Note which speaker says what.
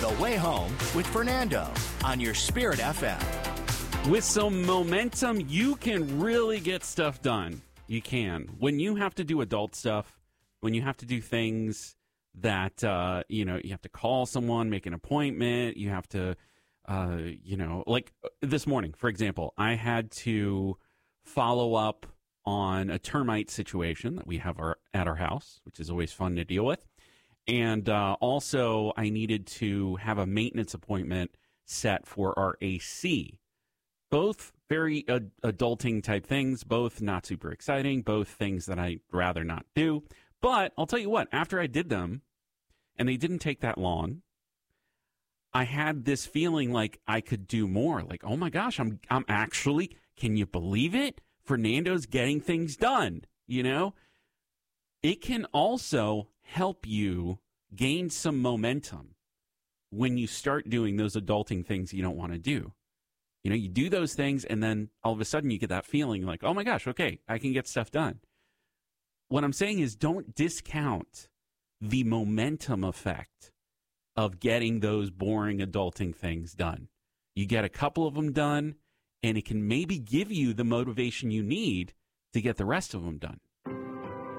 Speaker 1: The Way Home with Fernando on your Spirit FM.
Speaker 2: With some momentum, you can really get stuff done. You can. When you have to do adult stuff, when you have to do things that, you have to call someone, make an appointment, you have to, like this morning, for example, I had to follow up on a termite situation that we have at our house, which is always fun to deal with. And also, I needed to have a maintenance appointment set for our AC. Both very adulting type things, both not super exciting, both things that I'd rather not do. But I'll tell you what, after I did them, and they didn't take that long, I had this feeling like I could do more. Like, oh my gosh, I'm actually, can you believe it? Fernando's getting things done, It can also help you gain some momentum when you start doing those adulting things you don't want to do. You do those things and then all of a sudden you get that feeling like, oh my gosh, okay, I can get stuff done. What I'm saying is don't discount the momentum effect of getting those boring adulting things done. You get a couple of them done and it can maybe give you the motivation you need to get the rest of them done.